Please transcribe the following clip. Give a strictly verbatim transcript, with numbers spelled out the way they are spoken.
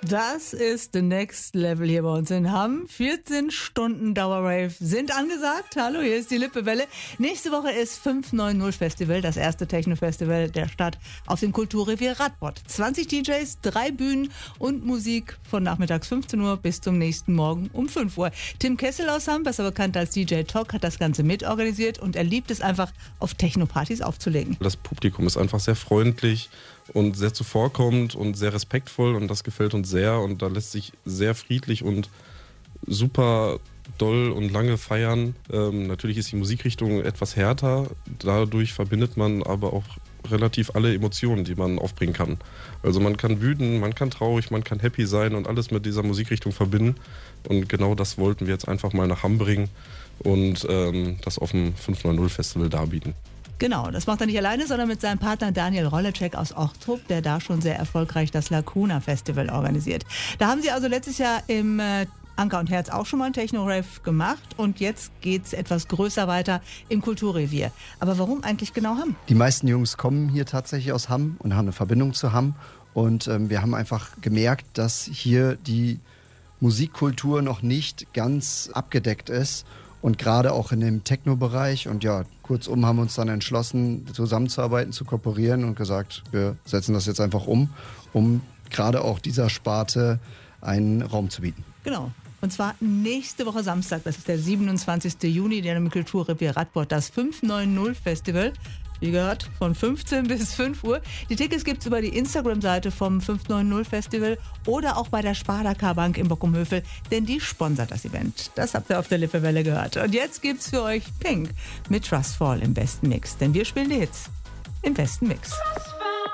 Das ist the next level hier bei uns in Hamm. vierzehn Stunden Dauerrave sind angesagt. Hallo, hier ist die Lippewelle. Nächste Woche ist fünf neun null Festival, das erste Techno-Festival der Stadt auf dem Kulturrevier Radbot. zwanzig D Js, drei Bühnen und Musik von nachmittags fünfzehn Uhr bis zum nächsten Morgen um fünf Uhr. Tim Kessel aus Hamm, besser bekannt als D J Talk, hat das Ganze mitorganisiert und er liebt es einfach, auf Techno-Partys aufzulegen. Das Publikum ist einfach sehr freundlich und sehr zuvorkommend und sehr respektvoll und das gefällt uns sehr und da lässt sich sehr friedlich und super doll und lange feiern. Ähm, natürlich ist die Musikrichtung etwas härter, dadurch verbindet man aber auch relativ alle Emotionen, die man aufbringen kann. Also man kann wütend, man kann traurig, man kann happy sein und alles mit dieser Musikrichtung verbinden und genau das wollten wir jetzt einfach mal nach Hamm bringen und ähm, das auf dem fünf neun null Festival darbieten. Genau, das macht er nicht alleine, sondern mit seinem Partner Daniel Rollecek aus Ochtrup, der da schon sehr erfolgreich das Lacuna Festival organisiert. Da haben sie also letztes Jahr im äh, Anker und Herz auch schon mal ein Techno-Rave gemacht und jetzt geht's etwas größer weiter im Kulturrevier. Aber warum eigentlich genau Hamm? Die meisten Jungs kommen hier tatsächlich aus Hamm und haben eine Verbindung zu Hamm und ähm, wir haben einfach gemerkt, dass hier die Musikkultur noch nicht ganz abgedeckt ist. Und gerade auch in dem Techno-Bereich. Und ja, kurzum haben wir uns dann entschlossen, zusammenzuarbeiten, zu kooperieren und gesagt, wir setzen das jetzt einfach um, um gerade auch dieser Sparte einen Raum zu bieten. Genau. Und zwar nächste Woche Samstag, das ist der siebenundzwanzigsten Juni, der im Kulturrevier Radbot, das fünf neun null Festival. Wie gehört, von fünfzehn bis fünf Uhr. Die Tickets gibt es über die Instagram-Seite vom fünf neun null Festival oder auch bei der Sparda Bank in Bockumhövel, denn die sponsert das Event. Das habt ihr auf der Lippewelle gehört. Und jetzt gibt's für euch Pink mit Trustfall im besten Mix, denn wir spielen die Hits im besten Mix.